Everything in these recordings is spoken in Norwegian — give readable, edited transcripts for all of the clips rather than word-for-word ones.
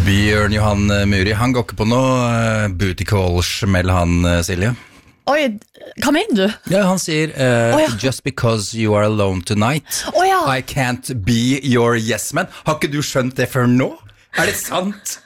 Bjørn Johan Muri, han går ikke på noe booty call-smell, han, Silje. Oi, hva mener du? Ja, han sier, just because you are alone tonight, I can't be your yes man. Har ikke du skjønt det før nå? Er det sant?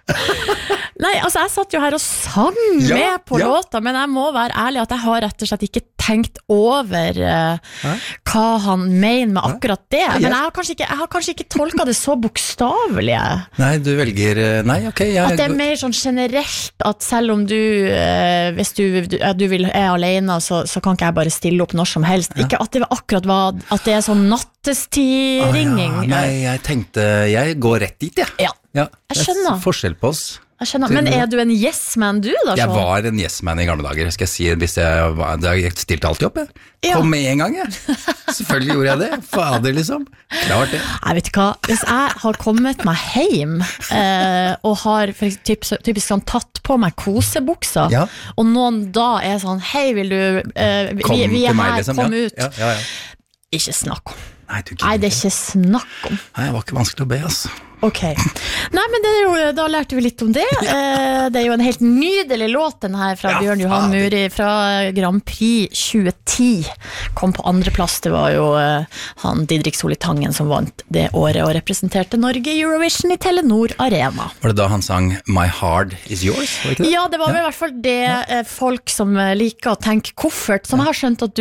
Nei, altså jeg satt jo her og sang med på låta, men jeg må være ærlig at jeg har rett og slett ikke tenkt over hva han mener med akkurat det. Men jeg har kanskje ikke tolket det så bokstavelig. Nei, du velger, ok. At det mer sånn generelt, at selv om du, hvis du vil alene, så kan ikke jeg bare stille opp når som helst. Ikke at det akkurat var, at det sånn nattestid-ringing. Nei, jeg tenkte, jeg går rett dit, Ja, jeg skjønner. Forskjell på oss. Jeg skjønner, men er du en yes-man du da? Jeg var en yes-man i gamle dager, skal jeg si, hvis jeg stilte alltid opp, Kom med en gang, Selvfølgelig gjorde jeg det, fader liksom. Klart det. Jeg vet ikke hva, hvis jeg har kommet meg hjem, og har typisk sånn tatt på meg kosebuksa, og noen da er sånn, hei, vil du, vi her, liksom. Kom ut. Ikke snakk om. Nei, det er ikke snakk om. Nei, det var ikke vanskelig å be, altså. Ok, nei, men det jo, da lærte vi litt om det. Det jo en helt nydelig låt den her fra Bjørn Johan Muri fra Grand Prix 2010. Kom på andre plass, det var jo han Didrik Solitangen som vant det året og representerte Norge i Eurovision i Telenor Arena. Var det da han sang My Heart Is Yours? Det? Ja, det var vel i hvert fall det folk som liker å tenke koffert, som jeg har skjønt at du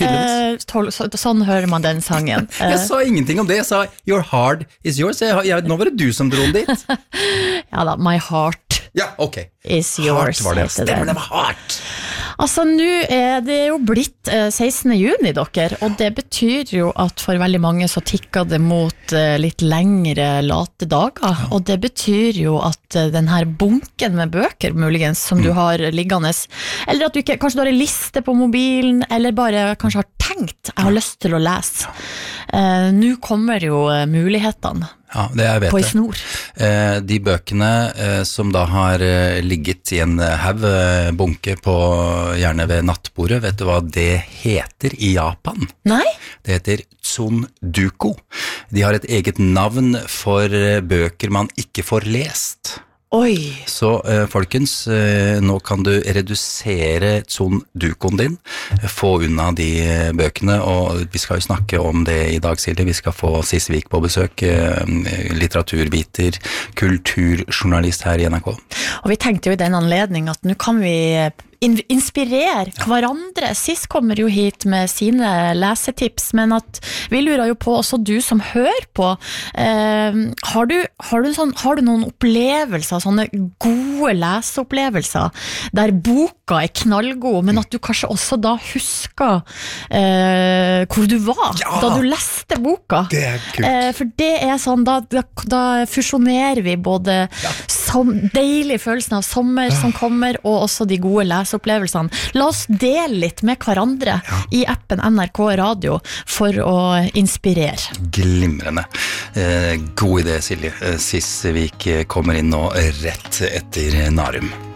gjør. Sånn hører man den sangen. Jeg sa ingenting om det, jeg sa Your Heart Is Yours. Nå var det du som dro den dit. Ja da, My Heart Is Yours. Heart var det, stemmer det med Heart. Altså, nå det jo blitt 16. juni, dere, og det betyr jo at for veldig mange så tikker det mot litt lengre late dager, og det betyr jo at den her bunken med bøker, muligens, som du har liggende, eller at du ikke, kanskje du har en liste på mobilen, eller bare kanskje har tenkt, jeg har lyst til å lese. Nå kommer jo mulighetene. Ja, det jeg vet på i snor. De bøkene som da har ligget i en bunke på gjerne ved nattbordet, vet du hva det heter i Japan? Nei? Det heter Tsunduko. De har et eget navn for bøker man ikke får lest. Oi. Så folkens, nå kan du redusere Tsundukoen din, få unna de bøkene, og vi skal jo snakke om det i dag, Silje. Vi skal få Sissevik på besøk, litteraturviter, kulturjournalist her i NRK. Og vi tenkte jo i den anledning at nå kan vi inspirere hverandre. Sist kommer jo hit med sine lesetips, men at vi lurer jo på, også du som hører på, har du noen opplevelser, sånne gode leseopplevelser, der boka knallgod, men at du kanskje også da husker hvor du var da du leste boka. Det kult. For det sånn, da fusjonerer vi både deilig følelsen av sommer som kommer, og også de gode leseopplevelsene. La oss dele litt med hverandre i appen NRK Radio for å inspirere. Glimrende. God idé, Silje. Sissevik kommer inn nå rett etter Narum.